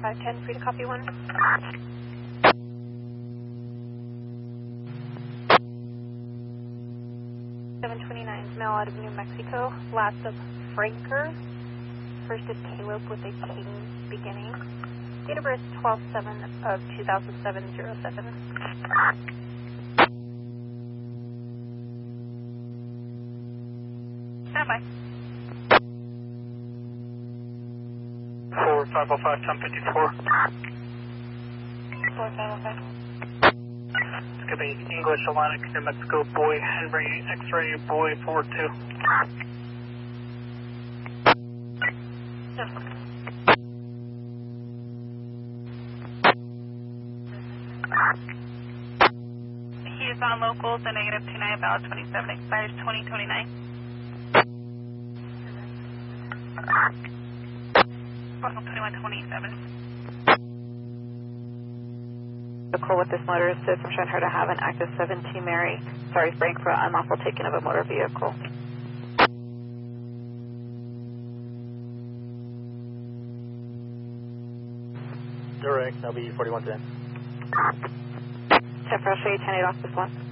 510, free to copy 1. 729 mail out of New Mexico, last of Franker, first is Caleb with a King beginning. Date of birth 12/7 of 2007-07. Stand by. 4505, 1054. 4505. It's going to be English Atlantic, New Mexico, Boy, Henry, X-ray, Boy, 42. He is on locals, the -29, valid 27, expires 2029. Local 2127. The call with this motorist is I'm showing her to have an active 17 Mary, Frank for unlawful taking of a motor vehicle. Direct, that'll be 4110. 10 for I'll show you 10-8 off this one.